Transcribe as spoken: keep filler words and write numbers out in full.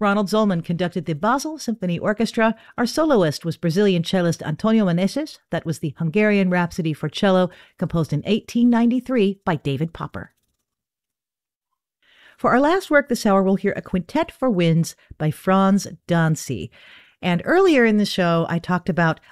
Ronald Zolman conducted the Basel Symphony Orchestra. Our soloist was Brazilian cellist Antonio Meneses. That was the Hungarian Rhapsody for cello, composed in eighteen ninety-three by David Popper. For our last work this hour, we'll hear a Quintet for Winds by Frans Dancy. And earlier in the show, I talked about